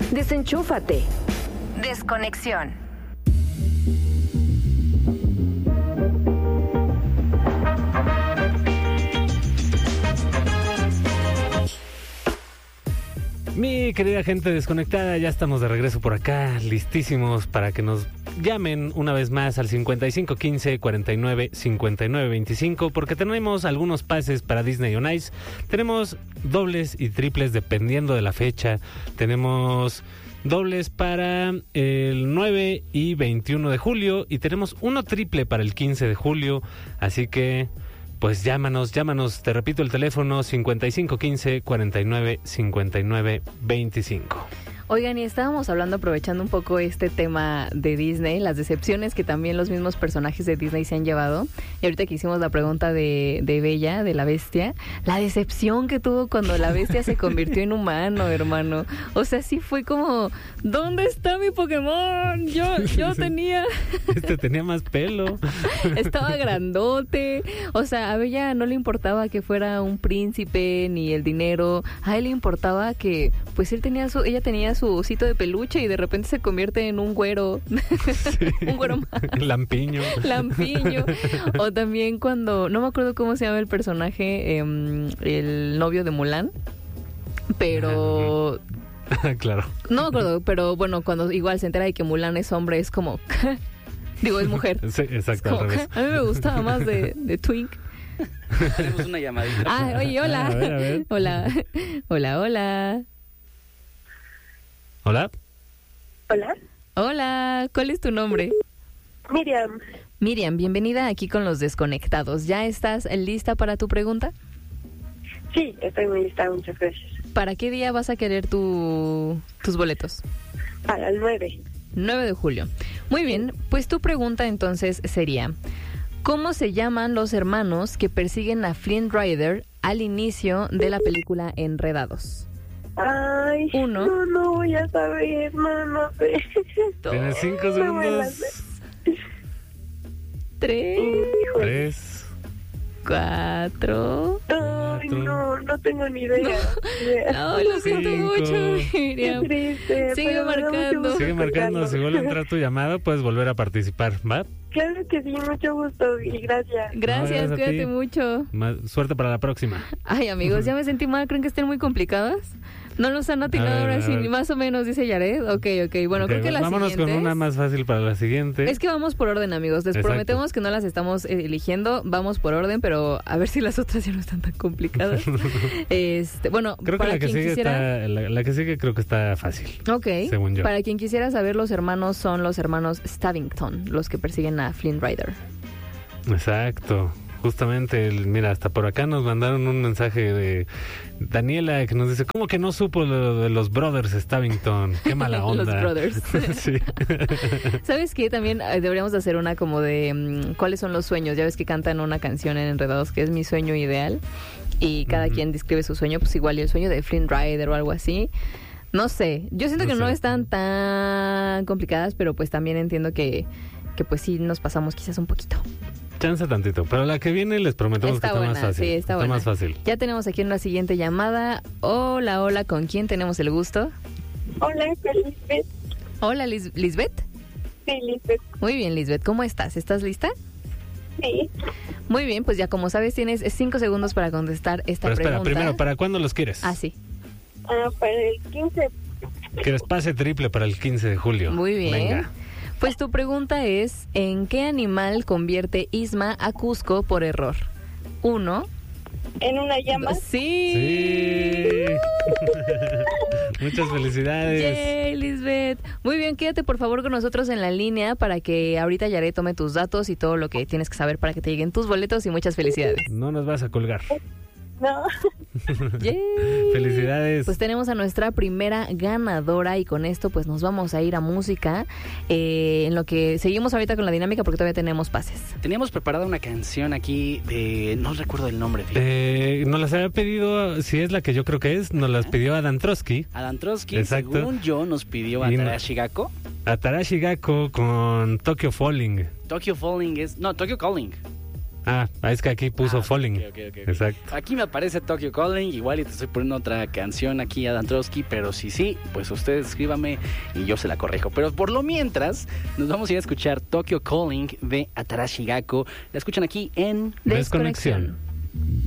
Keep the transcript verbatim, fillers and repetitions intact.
Desenchúfate. Desconexión. Mi querida gente desconectada, ya estamos de regreso por acá, listísimos para que nos llamen una vez más al cincuenta y cinco quince cuarenta y nueve cincuenta y nueve veinticinco, porque tenemos algunos pases para Disney on Ice. Tenemos dobles y triples dependiendo de la fecha. Tenemos dobles para el nueve y veintiuno de julio y tenemos uno triple para el quince de julio, así que pues llámanos, llámanos, te repito el teléfono cincuenta y cinco quince cuarenta y nueve cincuenta y nueve veinticinco. Oigan, y estábamos hablando, aprovechando un poco este tema de Disney, las decepciones que también los mismos personajes de Disney se han llevado. Y ahorita que hicimos la pregunta de, de Bella, de la bestia, la decepción que tuvo cuando la bestia se convirtió en humano, hermano. O sea, sí fue como, ¿dónde está mi Pokémon? Yo, yo tenía... Este tenía más pelo. Estaba grandote. O sea, a Bella no le importaba que fuera un príncipe ni el dinero. A él le importaba que, pues él tenía su, ella tenía su osito de peluche y de repente se convierte en un güero. Sí. Un güero más. Lampiño. Lampiño. O también cuando, no me acuerdo cómo se llama el personaje, eh, el novio de Mulan, pero... Claro. No me acuerdo, pero bueno, cuando igual se entera de que Mulan es hombre, es como... Digo, es mujer. Sí, exacto, es como, al revés. A mí me gustaba más de, de Twink. Tenemos una llamadita. Ah, oye, hola. A ver, a ver. Hola. Hola, hola. Hola. Hola. Hola, ¿cuál es tu nombre? Miriam. Miriam, bienvenida aquí con Los Desconectados. ¿Ya estás lista para tu pregunta? Sí, estoy muy lista, muchas gracias. ¿Para qué día vas a querer tu, tus boletos? Para el nueve. nueve de julio. Muy bien, pues tu pregunta entonces sería, ¿cómo se llaman los hermanos que persiguen a Flynn Rider al inicio de la película Enredados? Ay, Uno. no, no voy a saber, no, no sé. Tienes cinco No me la segundos. sé. Tres. Híjole. Tres. Cuatro. Ay, no, no tengo ni idea. No, lo siento Cinco. mucho, Qué Miriam. triste. Sigue pero me da mucho marcando. gusto Sigue marcando, escucharlo. si vuelve a entrar tu llamada, puedes volver a participar, ¿va? Claro que sí, mucho gusto y gracias. Gracias, No, gracias a cuídate ti. mucho. Más suerte para la próxima. Ay, amigos, ya me sentí mal. ¿Creen que estén muy complicadas? No nos han atinado A ver, ahora a sí, ver. más o menos, dice Yared. Ok, ok. Bueno, Ok, creo que la vámonos siguiente con una más fácil para la siguiente. Es que vamos por orden, amigos. Les Exacto. prometemos que no las estamos eh, eligiendo. Vamos por orden, pero a ver si las otras ya no están tan complicadas. este, bueno, Creo que para la que quien sigue quisiera... está, la, la que sigue creo que está fácil. Ok. según yo. Para quien quisiera saber, los hermanos son los hermanos Stabbington, los que persiguen a Flynn Rider. Exacto. Justamente, el, mira, hasta por acá nos mandaron un mensaje de Daniela que nos dice, ¿cómo que no supo lo de los brothers Stabbington? Qué mala onda. Los brothers. Sí. ¿Sabes qué? También eh, deberíamos de hacer una como de mm, ¿cuáles son los sueños? Ya ves que cantan una canción en Enredados que es Mi sueño ideal y cada Ujú. quien describe su sueño, pues igual y el sueño de Flynn Rider o algo así. No sé, yo siento No que no sé. están tan complicadas, pero pues también entiendo que, que pues sí nos pasamos quizás un poquito. Chance tantito, pero la que viene les prometemos Está que está buena, más fácil. sí, está buena. más fácil. Ya tenemos aquí una siguiente llamada. Hola, hola, ¿con quién tenemos el gusto? Hola, soy Lisbeth. Hola, Lis- Lisbeth. Sí, Lisbeth. Muy bien, Lisbeth, ¿cómo estás? ¿Estás lista? Sí. Muy bien, pues ya como sabes tienes cinco segundos para contestar esta Pero espera, pregunta. primero, ¿para cuándo los quieres? Ah, sí. Ah, para el quince. ¿Quieres pase triple para el quince de julio? Muy bien. Venga. Pues tu pregunta es, ¿en qué animal convierte Isma a Cusco por error? Uno. En una llama. Sí. Sí. Muchas felicidades. Yay, Lisbeth. Muy bien, quédate por favor con nosotros en la línea para que ahorita Yaré tome tus datos y todo lo que tienes que saber para que te lleguen tus boletos y muchas felicidades. No nos vas a colgar. No. Yay. Felicidades. Pues tenemos a nuestra primera ganadora y con esto pues nos vamos a ir a música, eh, en lo que seguimos ahorita con la dinámica porque todavía tenemos pases. Teníamos preparada una canción aquí de... No recuerdo el nombre, fíjate. Eh, nos las había pedido, si es la que yo creo que es, nos las pidió Adam Trotsky. Adam Trotsky, Exacto. según yo, nos pidió a Y no- Tarashi Gakko. A Tarashi Gakko con Tokyo Falling. Tokyo Falling es... No, Tokyo Calling. Ah, es que aquí puso Ah, Falling. ok, ok, ok, ok. Exacto. Aquí me aparece Tokyo Calling, igual y te estoy poniendo otra canción aquí a Dantrowski, pero si sí, pues ustedes escríbame y yo se la corrijo. Pero por lo mientras, nos vamos a ir a escuchar Tokyo Calling de Atarashi Gakko. La escuchan aquí en Desconexión.